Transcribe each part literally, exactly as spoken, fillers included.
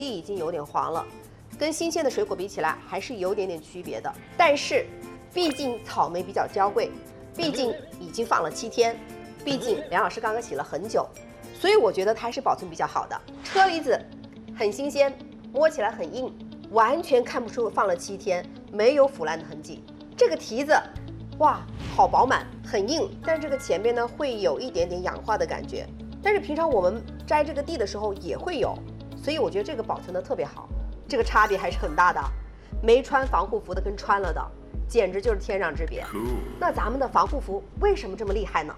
已经有点黄了，跟新鲜的水果比起来还是有点点区别的。但是，毕竟草莓比较娇贵，毕竟已经放了七天，毕竟梁老师刚刚洗了很久，所以我觉得它还是保存比较好的。车厘子很新鲜，摸起来很硬，完全看不出放了七天，没有腐烂的痕迹。这个提子，哇，好饱满，很硬，但是这个前边呢会有一点点氧化的感觉。但是平常我们摘这个蒂的时候也会有。所以我觉得这个保存的特别好，这个差别还是很大的。没穿防护服的跟穿了的，简直就是天壤之别。那咱们的防护服为什么这么厉害呢？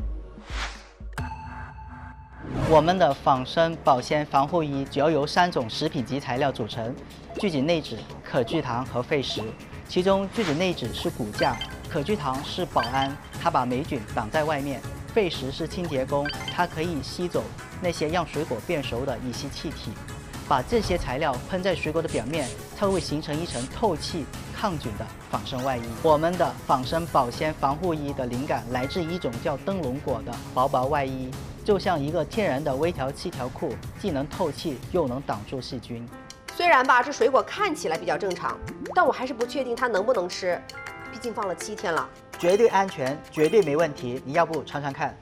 我们的仿生保鲜防护衣主要由三种食品级材料组成：聚酯内酯、可聚糖和废石。其中聚酯内酯是骨架，可聚糖是保安，它把霉菌挡在外面；废石是清洁工，它可以吸走那些让水果变熟的乙烯气体。把这些材料喷在水果的表面，它会形成一层透气、抗菌的仿生外衣。我们的仿生保鲜防护衣的灵感来自一种叫灯笼果的薄薄外衣，就像一个天然的微调气条裤，既能透气又能挡住细菌。 虽然吧，这水果看起来比较正常，但我还是不确定它能不能吃，毕竟放了七天了。 绝对安全，绝对没问题。你要不尝尝看？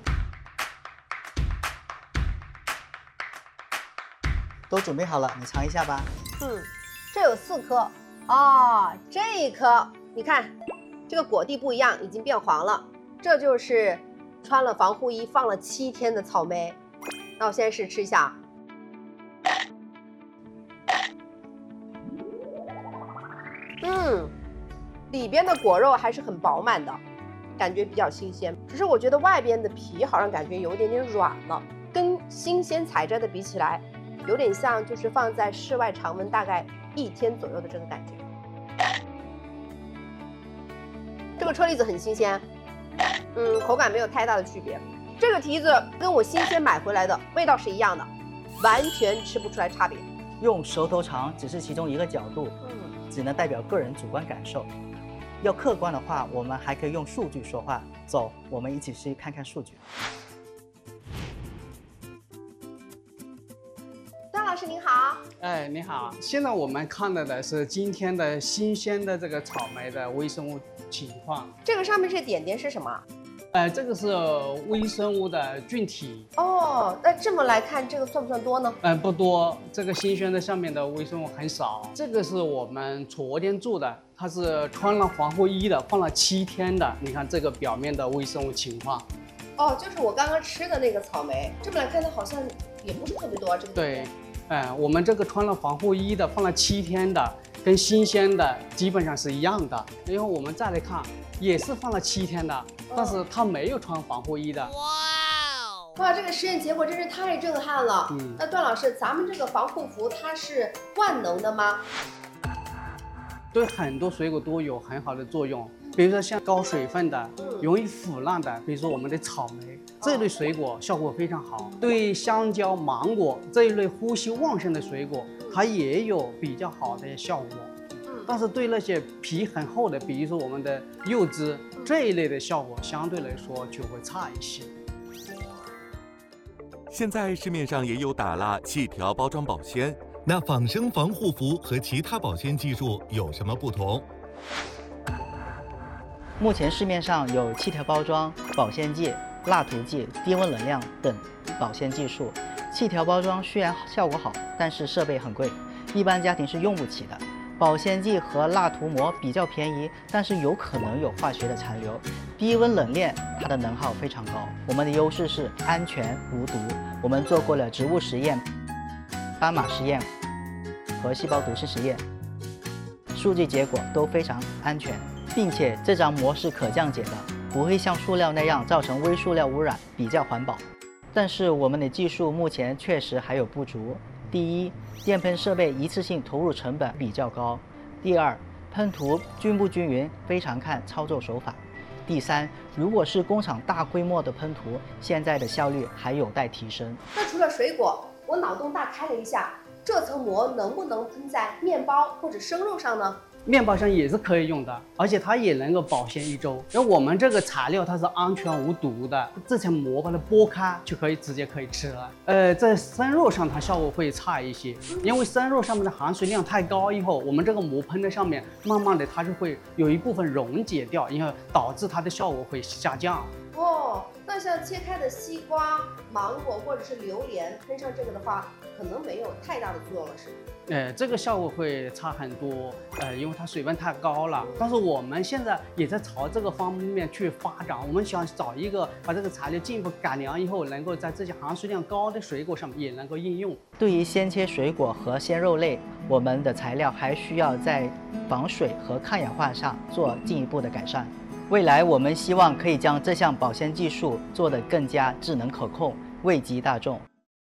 都准备好了，你尝一下吧。 嗯，这有四颗啊、哦，这一颗你看，这个果蒂不一样，已经变黄了。这就是穿了防护衣放了七天的草莓。那我现在试吃一下。嗯，里边的果肉还是很饱满的，感觉比较新鲜。只是我觉得外边的皮好像感觉有一点点软了，跟新鲜采摘的比起来。有点像，就是放在室外常温大概一天左右的这个感觉。这个车厘子很新鲜，嗯，口感没有太大的区别。这个提子跟我新鲜买回来的味道是一样的，完全吃不出来差别。 用舌头尝只是其中一个角度，嗯，只能代表个人主观感受。要客观的话，我们还可以用数据说话。走，我们一起去看看数据。 老师您好， 哎，你好。现在我们看到的是今天的新鲜的这个草莓的微生物情况。 这个上面这点点是什么？ 呃，这个是微生物的菌体。 哦，那这么来看，这个算不算多呢？ 嗯、呃，不多。这个新鲜的上面的微生物很少。这个是我们昨天做的，它是穿了防护衣的，放了七天的。你看这个表面的微生物情况。 哦，就是我刚刚吃的那个草莓。这么来看，它好像也不是特别多，这个点点。 对。哎，我们这个穿了防护衣的，放了七天的，跟新鲜的基本上是一样的。然后我们再来看，也是放了七天的，但是它没有穿防护衣的。哇， 哇，这个实验结果真是太震撼了。嗯，那段老师，咱们这个防护服它是万能的吗？ 对很多水果都有很好的作用，比如说像高水分的、容易腐烂的，比如说我们的草莓。这类水果效果非常好，对香蕉、芒果这一类呼吸旺盛的水果，它也有比较好的效果。但是对那些皮很厚的，比如说我们的柚子这一类的效果，相对来说就会差一些。 现在市面上也有打蜡、气条包装保鲜，那仿生防护服和其他保鲜技术有什么不同？ 目前市面上有气条包装、保鲜剂、蜡涂剂、低温冷链等保鲜技术。气条包装虽然效果好，但是设备很贵，一般家庭是用不起的。保鲜剂和蜡涂膜比较便宜，但是有可能有化学的残留。低温冷链它的能耗非常高。我们的优势是安全无毒。我们做过了植物实验、斑马实验和细胞毒性实验，数据结果都非常安全，并且这张膜是可降解的，不会像塑料那样造成微塑料污染，比较环保。但是我们的技术目前确实还有不足。第一，电喷设备一次性投入成本比较高；第二，喷涂均不均匀，非常看操作手法；第三，如果是工厂大规模的喷涂，现在的效率还有待提升。 那除了水果，我脑洞大开了一下，这层膜能不能喷在面包或者生肉上呢？ 面包上也是可以用的，而且它也能够保鲜一周。因为我们这个材料它是安全无毒的，这层膜把它剥开就可以直接可以吃了。呃，在生肉上它效果会差一些，因为生肉上面的含水量太高，以后我们这个膜喷在上面，慢慢的它就会有一部分溶解掉，然后导致它的效果会下降。 哦，那像切开的西瓜、芒果或者是榴莲，喷上这个的话，可能没有太大的作用了，是吗？ 呃，这个效果会差很多，呃，因为它水分太高了。但是我们现在也在朝这个方面去发展，我们想找一个把这个材料进一步改良以后，能够在这些含水量高的水果上面也能够应用。 对于鲜切水果和鲜肉类，我们的材料还需要在防水和抗氧化上做进一步的改善。未来我们希望可以将这项保鲜技术做得更加智能可控，惠及大众。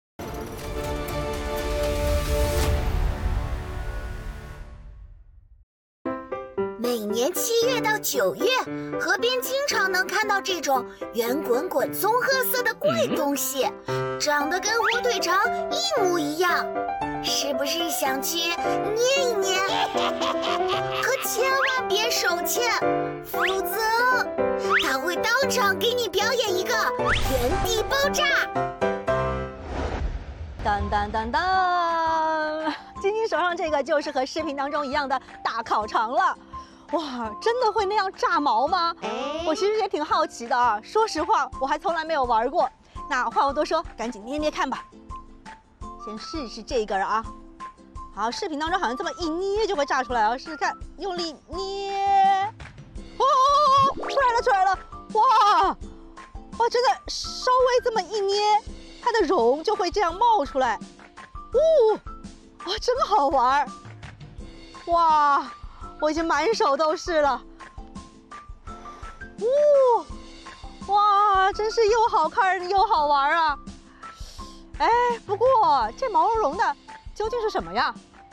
每年七月到九月，河边经常能看到这种圆滚滚、棕褐色的怪东西，长得跟火腿肠一模一样。是不是想去捏一捏？可千万别手欠，否则它会当场给你表演一个原地爆炸。 当当当当，晶晶手上这个就是和视频当中一样的大烤肠了。哇，真的会那样炸毛吗？我其实也挺好奇的啊。说实话，我还从来没有玩过。那话不多说，赶紧捏捏看吧。先试试这个啊。好，视频当中好像这么一捏就会炸出来啊，试试看，用力捏。哦，出来了，出来了！哇，哇，真的稍微这么一捏，它的绒就会这样冒出来。哦，哇，真好玩！哇！我已经满手都是了，哦，哇，真是又好看又好玩啊！哎，不过这毛茸茸的究竟是什么呀？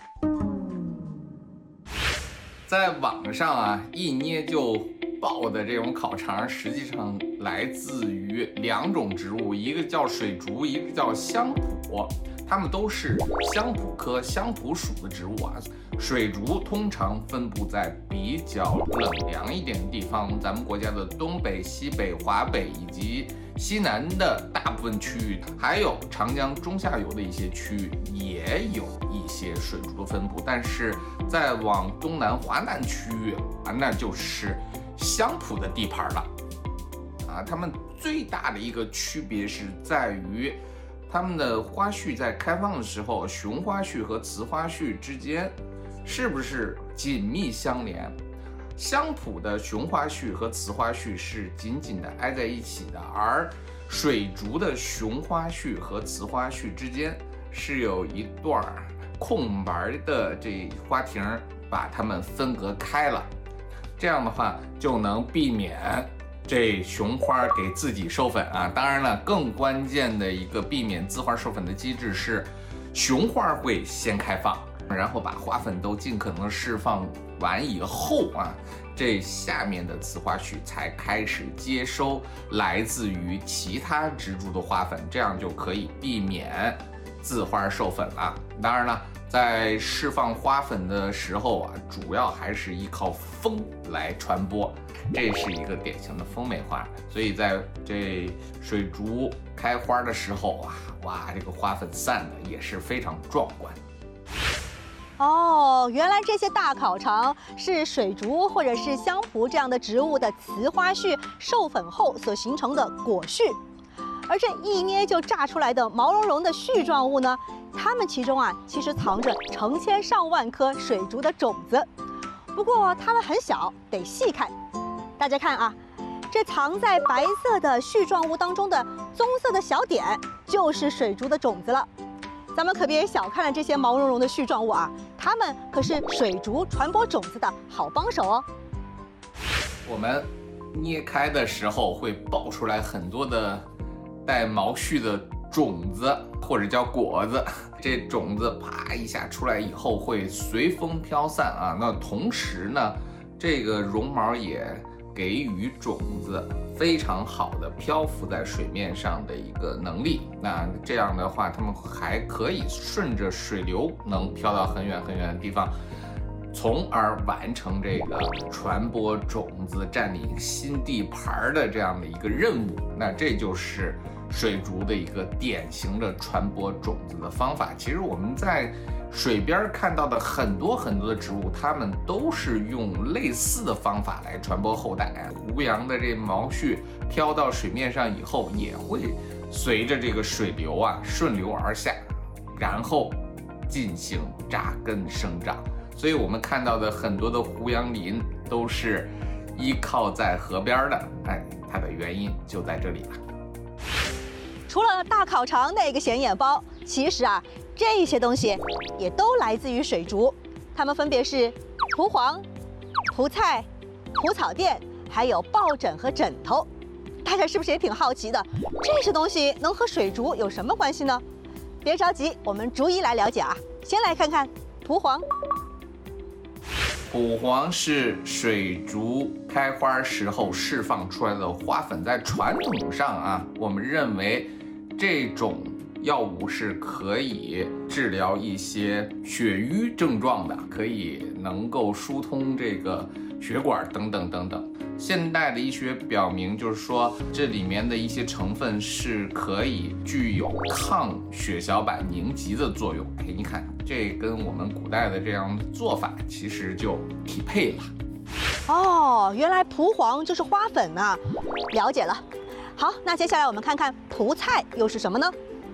在网上啊，一捏就爆的这种烤肠，实际上来自于两种植物，一个叫水竹，一个叫香蒲。它们都是香蒲科香蒲属的植物啊。水竹通常分布在比较冷凉一点的地方，咱们国家的东北、西北、华北以及西南的大部分区域，还有长江中下游的一些区域也有一些水竹的分布，但是再往东南、华南区域啊，那就是香蒲的地盘了。啊，它们最大的一个区别是在于，它们的花序在开放的时候，雄花序和雌花序之间是不是紧密相连？香蒲的雄花序和雌花序是紧紧的挨在一起的，而水竹的雄花序和雌花序之间是有一段空白的这花亭，把它们分隔开了。这样的话就能避免这雄花给自己授粉啊。当然了，更关键的一个避免自花授粉的机制是，雄花会先开放，然后把花粉都尽可能释放完以后啊，这下面的雌花序才开始接收来自于其他植株的花粉，这样就可以避免自花授粉了。当然了，在释放花粉的时候啊，主要还是依靠风来传播，这是一个典型的风媒花。所以在这水竹开花的时候啊，哇，这个花粉散的也是非常壮观。 哦，原来这些大烤肠是水竹或者是香蒲这样的植物的雌花序授粉后所形成的果序，而这一捏就炸出来的毛茸茸的絮状物呢，它们其中啊其实藏着成千上万颗水竹的种子，不过它们很小，得细看。大家看啊，这藏在白色的絮状物当中的棕色的小点，就是水竹的种子了。咱们可别小看了这些毛茸茸的絮状物啊，它们可是水竹传播种子的好帮手哦。 我们捏开的时候会爆出来很多的带毛絮的种子，或者叫果子。这种子啪一下出来以后会随风飘散啊。那同时呢，这个绒毛也给予种子非常好的漂浮在水面上的一个能力。那这样的话，它们还可以顺着水流能飘到很远很远的地方。 从而完成这个传播种子、占领新地盘的这样的一个任务。那这就是水竹的一个典型的传播种子的方法。其实我们在水边看到的很多很多的植物，它们都是用类似的方法来传播后代。胡杨的这毛絮飘到水面上以后，也会随着这个水流啊顺流而下，然后进行扎根生长。所以我们看到的很多的胡杨林都是依靠在河边的，哎，它的原因就在这里了。 除了大烤肠那个显眼包，其实啊，这些东西也都来自于水竹，它们分别是蒲黄、蒲菜、蒲草垫，还有抱枕和枕头。大家是不是也挺好奇的？这些东西能和水竹有什么关系呢？别着急，我们逐一来了解啊。先来看看蒲黄。 蒲黄是水竹开花时候释放出来的花粉，在传统上啊，我们认为这种药物是可以治疗一些血瘀症状的，可以能够疏通这个血管等等等等。现代的医学表明，就是说这里面的一些成分是可以具有抗血小板凝集的作用。哎，你看，这跟我们古代的这样做法其实就匹配了。 哦，原来蒲黄就是花粉呐、啊，了解了。好，那接下来我们看看蒲菜又是什么呢？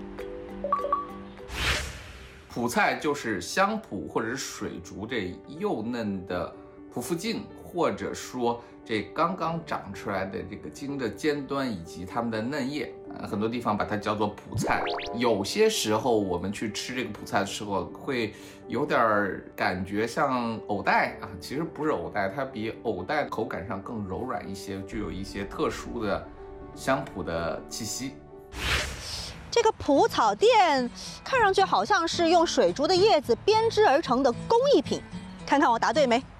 蒲菜就是香蒲或者是水竹这幼嫩的蒲附茎，或者说这刚刚长出来的这个茎的尖端以及它们的嫩叶，呃，很多地方把它叫做蒲菜。有些时候我们去吃这个蒲菜的时候，会有点感觉像藕带啊，其实不是藕带，它比藕带口感上更柔软一些，具有一些特殊的香蒲的气息。 这个蒲草垫看上去好像是用水竹的叶子编织而成的工艺品，看看我答对没？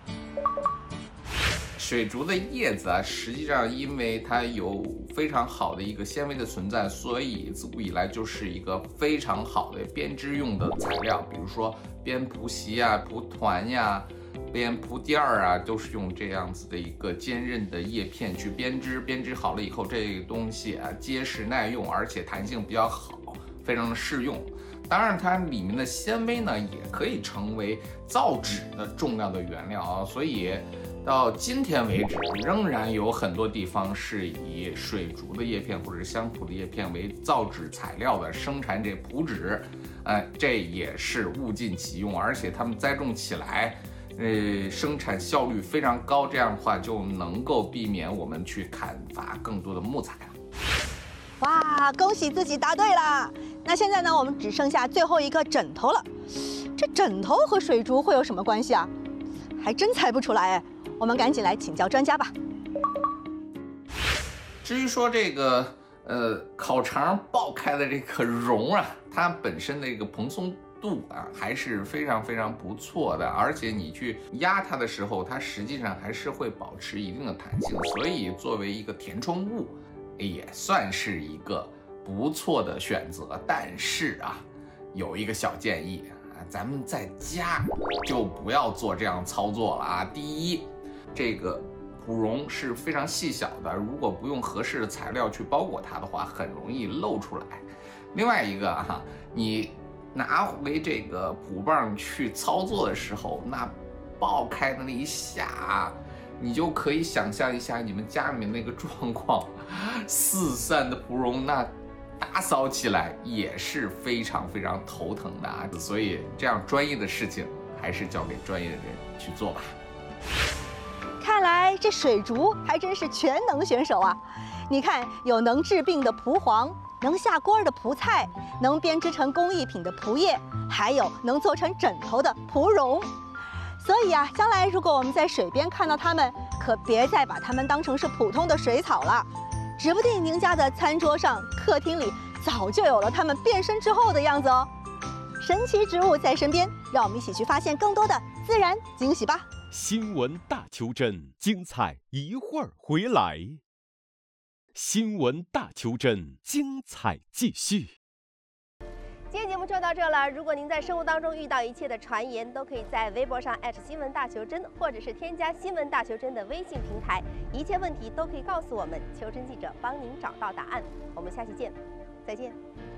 水竹的叶子啊，实际上因为它有非常好的一个纤维的存在，所以自古以来就是一个非常好的编织用的材料。比如说编蒲席啊、蒲团呀、编蒲垫儿啊，都是用这样子的一个坚韧的叶片去编织。编织好了以后，这个东西啊结实耐用，而且弹性比较好，非常的适用。当然，它里面的纤维呢，也可以成为造纸的重要的原料啊，所以到今天为止，仍然有很多地方是以水竹的叶片或者香蒲的叶片为造纸材料的，生产这蒲纸，呃，这也是物尽其用，而且它们栽种起来，呃，生产效率非常高，这样的话就能够避免我们去砍伐更多的木材啊。 哇，恭喜自己答对了！那现在呢，我们只剩下最后一个枕头了。这枕头和水竹会有什么关系啊？还真猜不出来哎。我们赶紧来请教专家吧。 至于说这个呃烤肠爆开的这个绒啊，它本身的这个蓬松度啊还是非常非常不错的，而且你去压它的时候，它实际上还是会保持一定的弹性，所以作为一个填充物，也算是一个不错的选择。但是啊，有一个小建议啊，咱们在家就不要做这样操作了啊。第一，这个蒲绒是非常细小的，如果不用合适的材料去包裹它的话，很容易露出来。另外一个啊，你拿回这个蒲棒去操作的时候，那爆开的那一下啊，你就可以想象一下你们家里面那个状况，四散的蒲绒，那打扫起来也是非常非常头疼的啊。所以这样专业的事情还是交给专业的人去做吧。 看来这水竹还真是全能选手啊！你看，有能治病的蒲黄，能下锅的蒲菜，能编织成工艺品的蒲叶，还有能做成枕头的蒲绒。所以啊，将来如果我们在水边看到它们，可别再把它们当成是普通的水草了，指不定您家的餐桌上、客厅里早就有了它们变身之后的样子哦。神奇植物在身边，让我们一起去发现更多的自然惊喜吧。 新闻大求真，精彩一会儿回来。新闻大求真，精彩继续。 今天节目就到这了。如果您在生活当中遇到一切的传言，都可以在微博上新闻大求真，或者是添加新闻大求真的微信平台，一切问题都可以告诉我们，求真记者帮您找到答案。我们下期见，再见。